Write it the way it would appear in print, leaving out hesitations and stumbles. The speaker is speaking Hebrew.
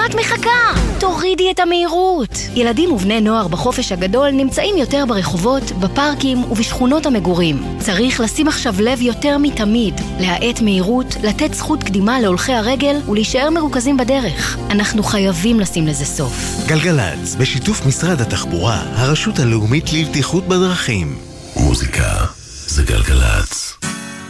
למה את מחכה? תורידי את המהירות. ילדים ובני נוער בחופש הגדול נמצאים יותר ברחובות, בפארקים ובשכונות המגורים. צריך לשים עכשיו לב יותר מתמיד, להאט מהירות, לתת זכות קדימה להולכי הרגל ולהישאר מרוכזים בדרך. אנחנו חייבים לשים לזה סוף. גלגלץ, בשיתוף משרד התחבורה, הרשות הלאומית לבטיחות בדרכים. מוזיקה זה גלגלץ.